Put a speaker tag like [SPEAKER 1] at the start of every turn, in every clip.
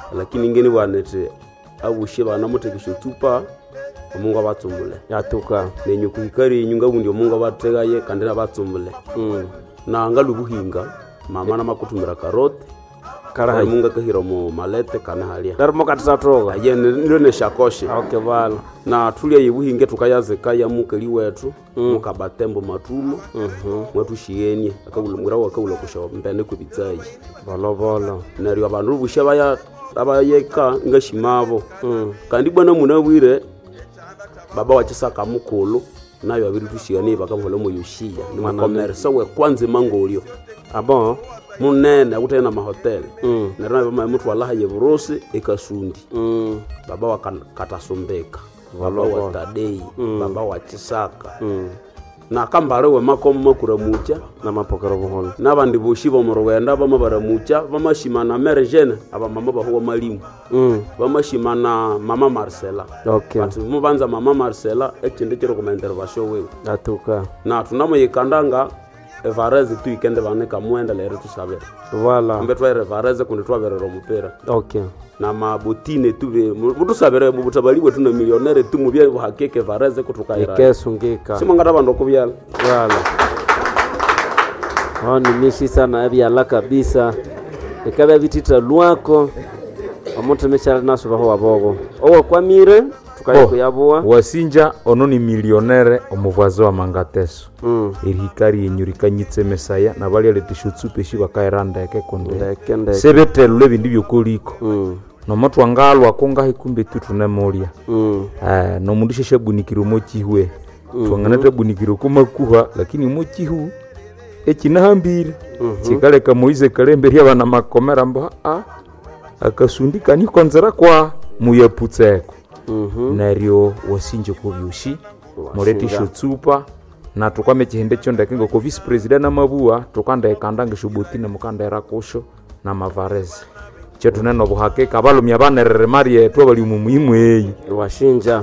[SPEAKER 1] lakini ngeni banete abushe bana mutekisho tupa omungu abatsumule
[SPEAKER 2] yatuka
[SPEAKER 1] nenyu kuhikari nyunga bundi omungu abategaye kandi abatsumule na ngalubuhinga mama na makutumira karote
[SPEAKER 2] kara
[SPEAKER 1] munga kahira mu malete kana halia
[SPEAKER 2] darmo katsatoga
[SPEAKER 1] aye none shakoshe
[SPEAKER 2] okay bala
[SPEAKER 1] na tulia yibuhinge tukayazeka ya mukeli wetu mukabatembo matumo mwetu shieni akabulumura wakabula kusha mbene kubitsayi
[SPEAKER 2] bolo
[SPEAKER 1] nari abantu busha baya abayeka ngashimabo kandi bwana munabwire baba wachisaka mukulu nayo abiri tushiyani bakamhola mu yushia ni makomersa we kwanze mangolio
[SPEAKER 2] abo
[SPEAKER 1] munene akutena mahotel nari baba mtu walaha yeburusi ikasundi baba wakatasumbeka baba wa Tadei baba wa Chisaka na kambare we makomo kuramucha
[SPEAKER 2] na mapokero buholo
[SPEAKER 1] nabandi bushibo mu Rwanda bamabaramucha bamashimana merejene abamama baho malimu bamashimana mama Marcela
[SPEAKER 2] okay
[SPEAKER 1] ati mubanza mama Marcela ekinde kiro kuma intervention we
[SPEAKER 2] atuka
[SPEAKER 1] na tunamoyikandanga Evareze tu ikende baneka mwenda lero tusabera
[SPEAKER 2] wala
[SPEAKER 1] mbetwa Evareze kundi twaberero mupera
[SPEAKER 2] okay
[SPEAKER 1] na mabotine tuve mutusabere mubutabaliwe tuna millionaire tu mubye buhakeke Evareze kutukaira
[SPEAKER 2] ikesungika
[SPEAKER 1] simangata bando kubyala
[SPEAKER 2] wala ni mishi sana ebyala kabisa ikabe bitita lwako omuntu mechara naso baho wabogo owo kwamire tukaye kuyabua
[SPEAKER 3] wasinja ononi millionaire omuvazo wa mangateso irihikari yenyurikanyitse mesaya na bali letishutsupe shi bakairanda yake konde sebetelo ebindi byokoliko no matu angalwa konga hikumbe tutune moria no mundishe shebunikiro mochihwe twanganate bunikiro kumakuha lakini mochihu ekinahambire chikale kamoize kalembe ria bana makomera mba akasundika ni konzera kwa muyeputseko nario wasinje kubyushi moreti shutsupa na tukwame chihende chonda kingo ko vice president na mabua tukanda ekandanga shubutine mukanda era kusho na mavarez chetu neno buhake kabalo myabanerere marie to bali muhimu eyi
[SPEAKER 2] washinja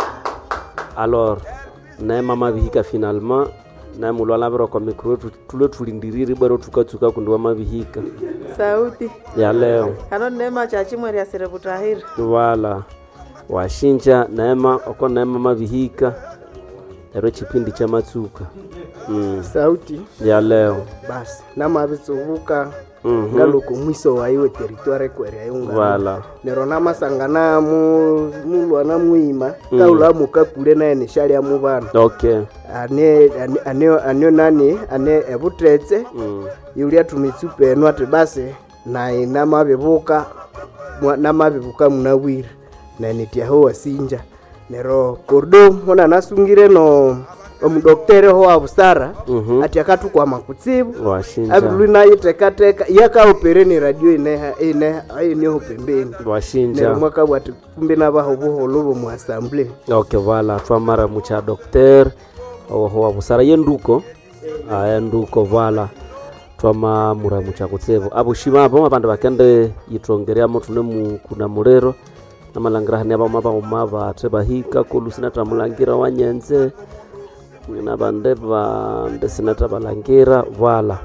[SPEAKER 2] alors na mama bihika finalement na mulwala bero kwa mikro tulo tulindiriri bero tukatsuka kundwa mabihika
[SPEAKER 4] sauti
[SPEAKER 2] ya leo
[SPEAKER 4] hano nema chachi mweri ya serebutahiri
[SPEAKER 2] wala washinja neema oko neema mabihika ero chipindi cha matsuka
[SPEAKER 5] sauti
[SPEAKER 2] ya leo
[SPEAKER 5] basi na mabitsubuka ngaluko mwiso wa iwe territoire kwere ayunga
[SPEAKER 2] wala
[SPEAKER 5] nerona masangana mulwa na muima kaula mukakule na ene shali amubana
[SPEAKER 2] okay
[SPEAKER 5] ane nani ane ebutretse yulia tumitsupe eno ati basi na ina mabibuka munawira na nitia ho wasinja nero kordo hona nasungire no omudoktere ho abusara ati akatu kwa makutsibu
[SPEAKER 2] washinja
[SPEAKER 5] abulina yitekateka yaka opere ni radio ine ho pembeni
[SPEAKER 2] washinja
[SPEAKER 5] nero mwaka bwati kumbe nabaho buholo mu assembly
[SPEAKER 2] okay wala twamara mucha dokter ho abusara yenduko ayenduko wala twama muramucha kutsebo abushima abo abantu bakende yitongerea motu ne kuna murero na malangira ne aba maba trebahika kulusina tamulangira wanyenze na bandeba ndesina tabalangira wala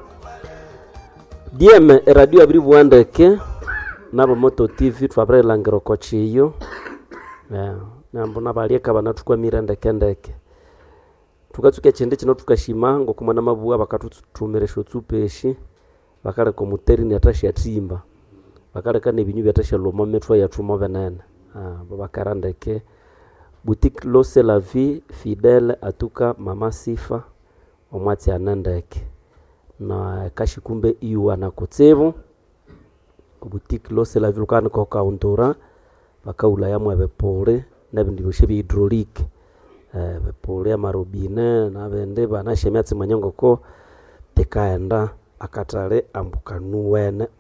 [SPEAKER 2] DM radio abiri buandeke nabo moto TV twabre langiro kochiyo na mbona balieka banatukwa mirende kendeke tukatsuke chende chino tukashima ngokumana mabuwa bakatutumiresho tsupeshi bakale komuteri ni atashi yatimba bakale kane binyu byatasha loma metro ya tumo benene babakarandeke boutique L'Eau c'est la vie fidèle atuka mama Sifa omwati anandeke na kashikumbe iwa na kutsevu boutique L'Eau c'est la vie lokana ko kauntura bakaula ya mwebe pole na bindi boshebi hydraulique bepole marobine na bende banashemyatsi manyongo ko tekaenda akatale ambukanuwene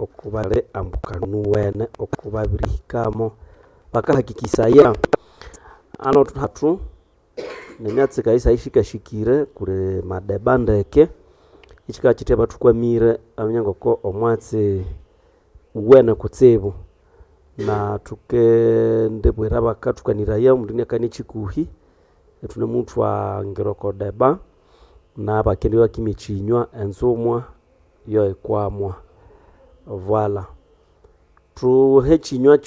[SPEAKER 2] okubabirikamo bakahakikisa ya ano hatu nemyatsi kaisa ishikashikire kure madebandeke ichika chiteba tukwamire amanyongo ko omwatsi uwene kutsebu na tukendebwera bakatukaniraya mundine kani chikuhi etune muntu wa ngiroko deba na bakendi wa kimichinywa enzomwa yo ekwamwa voilà tu hechinywa